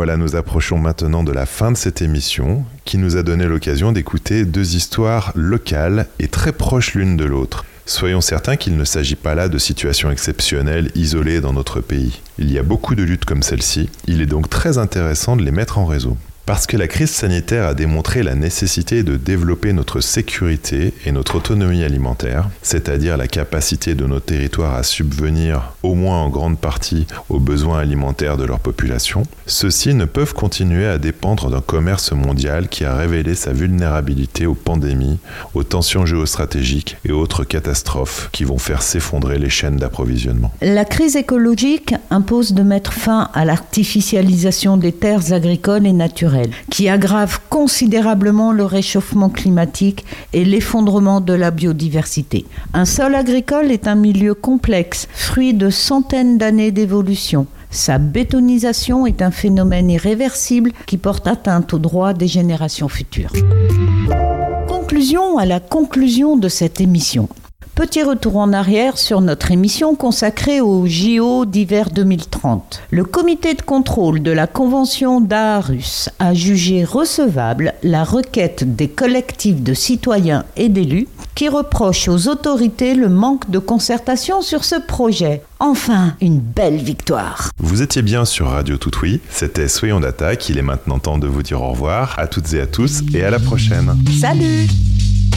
Voilà, nous approchons maintenant de la fin de cette émission qui nous a donné l'occasion d'écouter 2 histoires locales et très proches l'une de l'autre. Soyons certains qu'il ne s'agit pas là de situations exceptionnelles isolées dans notre pays. Il y a beaucoup de luttes comme celle-ci, il est donc très intéressant de les mettre en réseau. Parce que la crise sanitaire a démontré la nécessité de développer notre sécurité et notre autonomie alimentaire, c'est-à-dire la capacité de nos territoires à subvenir, au moins en grande partie, aux besoins alimentaires de leur population, ceux-ci ne peuvent continuer à dépendre d'un commerce mondial qui a révélé sa vulnérabilité aux pandémies, aux tensions géostratégiques et autres catastrophes qui vont faire s'effondrer les chaînes d'approvisionnement. La crise écologique impose de mettre fin à l'artificialisation des terres agricoles et naturelles, qui aggrave considérablement le réchauffement climatique et l'effondrement de la biodiversité. Un sol agricole est un milieu complexe, fruit de centaines d'années d'évolution. Sa bétonisation est un phénomène irréversible qui porte atteinte aux droits des générations futures. Conclusion à la conclusion de cette émission. Petit retour en arrière sur notre émission consacrée aux JO d'hiver 2030. Le comité de contrôle de la Convention d'Aarhus a jugé recevable la requête des collectifs de citoyens et d'élus qui reprochent aux autorités le manque de concertation sur ce projet. Enfin, une belle victoire. Vous étiez bien sur Radio Toutoui, c'était Soyons d'attaque, il est maintenant temps de vous dire au revoir à toutes et à tous et à la prochaine. Salut!